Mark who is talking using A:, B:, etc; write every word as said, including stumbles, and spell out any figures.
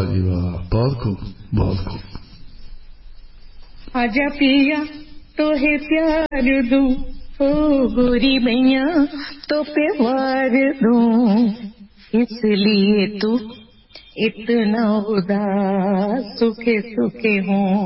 A: जी वाह, बहुत खूब, बहुत खूब।
B: आजा पिया तो है प्यार दूं, ओ गोरी मैया तो प्यार दूं, इसलिए तू इतना उदास सुखे सुखे हूँ।